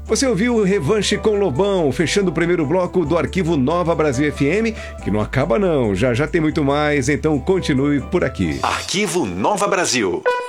Você ouviu Revanche com Lobão, fechando o primeiro bloco do Arquivo Nova Brasil FM, que não acaba não, já tem muito mais, então continue por aqui. Arquivo Nova Brasil.